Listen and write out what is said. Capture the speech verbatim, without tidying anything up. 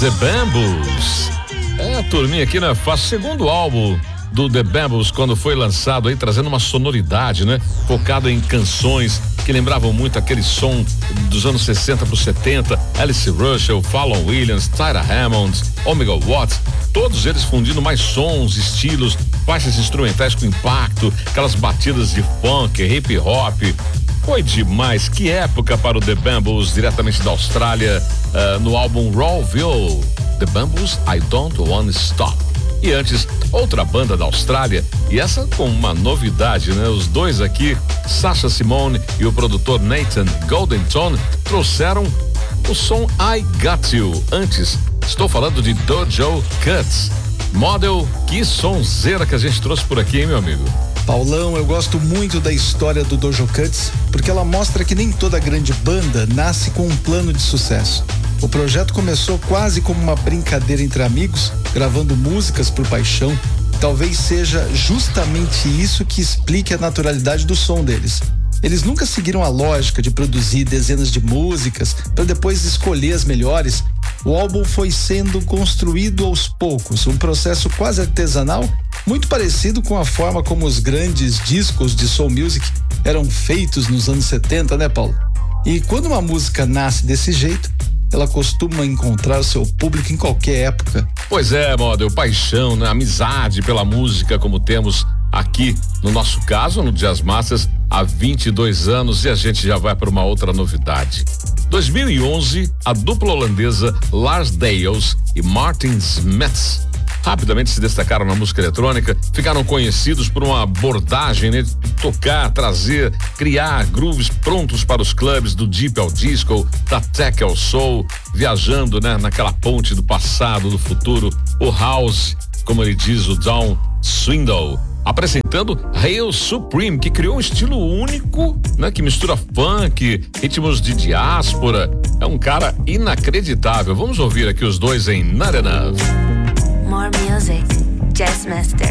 The Bamboos. É, a turminha aqui, né? Faz segundo álbum do The Bamboos quando foi lançado aí, trazendo uma sonoridade, né? Focada em canções que lembravam muito aquele som dos anos sessenta para os setenta. Alice Russell, Fallon Williams, Tyra Hammond, Omega Watts, todos eles fundindo mais sons, estilos, faixas instrumentais com impacto, aquelas batidas de funk, hip hop. Foi demais, que época para o The Bamboos, diretamente da Austrália, uh, no álbum Rawville, The Bamboos, I Don't Wanna Stop. E antes, outra banda da Austrália, e essa com uma novidade, né? Os dois aqui, Sasha Simone e o produtor Nathan Goldenton, trouxeram o som I Got You. Antes, estou falando de Dojo Cat. Model, que sonzeira que a gente trouxe por aqui, hein, meu amigo? Paulão, eu gosto muito da história do Dojo Cat, porque ela mostra que nem toda grande banda nasce com um plano de sucesso. O projeto começou quase como uma brincadeira entre amigos, gravando músicas por paixão. Talvez seja justamente isso que explique a naturalidade do som deles. Eles nunca seguiram a lógica de produzir dezenas de músicas para depois escolher as melhores. O álbum foi sendo construído aos poucos, um processo quase artesanal, muito parecido com a forma como os grandes discos de soul music eram feitos nos anos setenta, né, Paulo? E quando uma música nasce desse jeito, ela costuma encontrar o seu público em qualquer época. Pois é, Model, paixão, né? Amizade pela música, como temos aqui no nosso caso, no Jazz Masters, há vinte e dois anos, e a gente já vai para uma outra novidade. dois mil e onze, a dupla holandesa Lars Dales e Martin Smets rapidamente se destacaram na música eletrônica, ficaram conhecidos por uma abordagem, né, de tocar, trazer, criar grooves prontos para os clubes, do deep ao disco, da tech ao soul, viajando, né, naquela ponte do passado, do futuro, o house, como ele diz, o Down Swindle, apresentando Hail Supreme, que criou um estilo único, né, que mistura funk, ritmos de diáspora. É um cara inacreditável. Vamos ouvir aqui os dois em Not Enough. More music, Jazz Master.